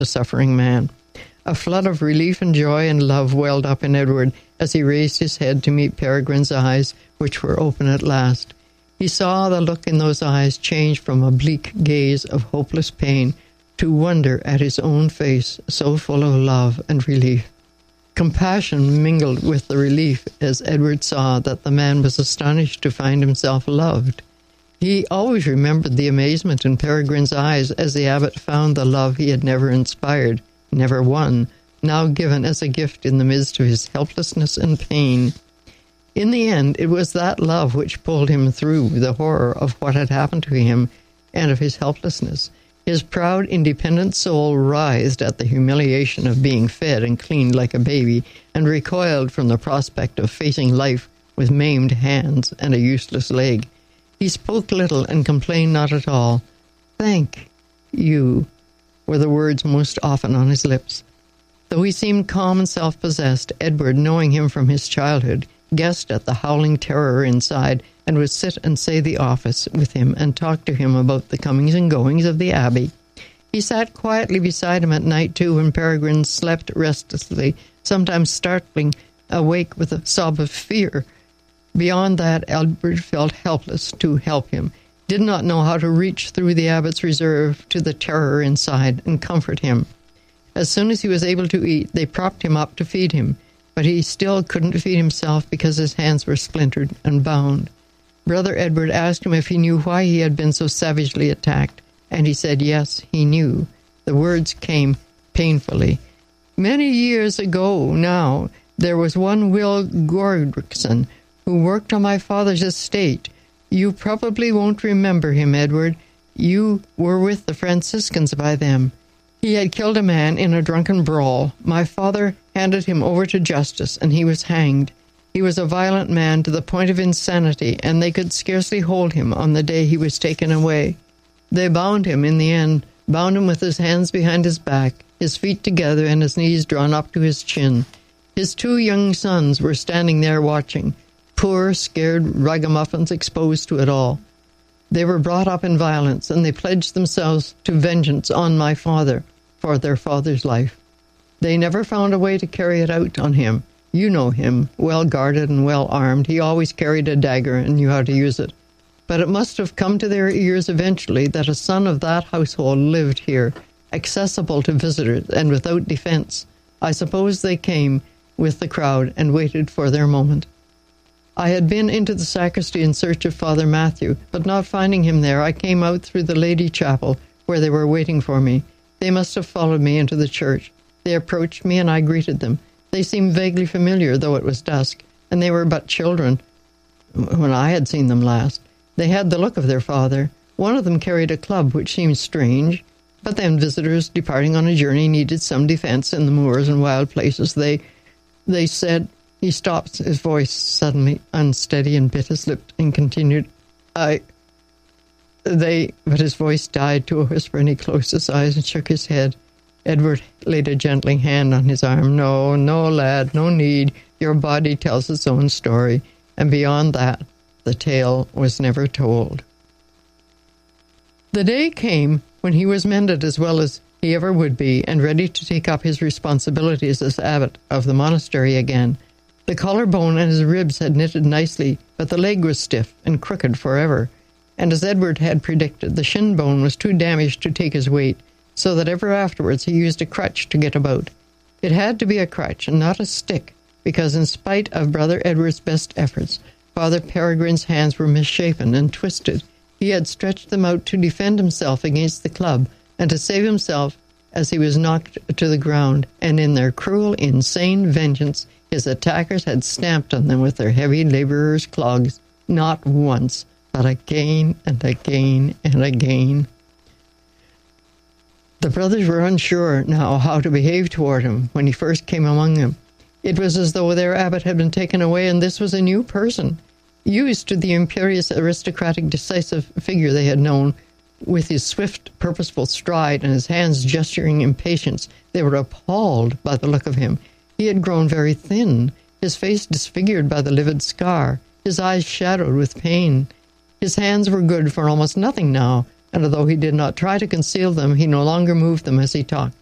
the suffering man. A flood of relief and joy and love welled up in Edward as he raised his head to meet Peregrine's eyes, which were open at last. He saw the look in those eyes change from a bleak gaze of hopeless pain to wonder at his own face, so full of love and relief. Compassion mingled with the relief as Edward saw that the man was astonished to find himself loved. He always remembered the amazement in Peregrine's eyes as the abbot found the love he had never inspired, never won, now given as a gift in the midst of his helplessness and pain. In the end, it was that love which pulled him through the horror of what had happened to him and of his helplessness. His proud, independent soul writhed at the humiliation of being fed and cleaned like a baby, and recoiled from the prospect of facing life with maimed hands and a useless leg. He spoke little and complained not at all. "Thank you," were the words most often on his lips. Though he seemed calm and self-possessed, Edward, knowing him from his childhood, guessed at the howling terror inside, and would sit and say the office with him and talk to him about the comings and goings of the abbey. He sat quietly beside him at night, too, when Peregrine slept restlessly, sometimes startling awake with a sob of fear. Beyond that, Edward felt helpless to help him, did not know how to reach through the abbot's reserve to the terror inside and comfort him. As soon as he was able to eat, they propped him up to feed him, but he still couldn't feed himself because his hands were splintered and bound. Brother Edward asked him if he knew why he had been so savagely attacked, and he said yes, he knew. The words came painfully. "Many years ago now, there was one Will Gordrickson who worked on my father's estate. You probably won't remember him, Edward. You were with the Franciscans by then. He had killed a man in a drunken brawl. My father handed him over to justice, and he was hanged. He was a violent man to the point of insanity, and they could scarcely hold him on the day he was taken away. They bound him in the end, bound him with his hands behind his back, his feet together and his knees drawn up to his chin. His 2 young sons were standing there watching, poor, scared ragamuffins exposed to it all. They were brought up in violence, and they pledged themselves to vengeance on my father for their father's life. They never found a way to carry it out on him. You know him, well guarded and well armed. He always carried a dagger and knew how to use it. But it must have come to their ears eventually that a son of that household lived here, accessible to visitors and without defense. I suppose they came with the crowd and waited for their moment. I had been into the sacristy in search of Father Matthew, but not finding him there, I came out through the Lady Chapel, where they were waiting for me. They must have followed me into the church. They approached me, and I greeted them. They seemed vaguely familiar, though it was dusk, and they were but children when I had seen them last. They had the look of their father. One of them carried a club, which seemed strange, but then visitors departing on a journey needed some defense in the moors and wild places. They said... He stopped, his voice suddenly unsteady, and bit his lip and continued, but his voice died to a whisper, and he closed his eyes and shook his head. Edward laid a gentling hand on his arm. No, lad, no need. Your body tells its own story, and beyond that, the tale was never told. The day came when he was mended as well as he ever would be, and ready to take up his responsibilities as abbot of the monastery again. The collarbone and his ribs had knitted nicely, but the leg was stiff and crooked forever, and as Edward had predicted, the shin bone was too damaged to take his weight, so that ever afterwards he used a crutch to get about. It had to be a crutch and not a stick, because in spite of Brother Edward's best efforts, Father Peregrine's hands were misshapen and twisted. He had stretched them out to defend himself against the club, and to save himself as he was knocked to the ground, and in their cruel, insane vengeance, his attackers had stamped on them with their heavy labourers' clogs, not once, but again and again and again. The brothers were unsure now how to behave toward him when he first came among them. It was as though their abbot had been taken away, and this was a new person. Used to the imperious, aristocratic, decisive figure they had known, with his swift, purposeful stride and his hands gesturing impatience, they were appalled by the look of him. He had grown very thin, his face disfigured by the livid scar, his eyes shadowed with pain. His hands were good for almost nothing now, and although he did not try to conceal them, he no longer moved them as he talked.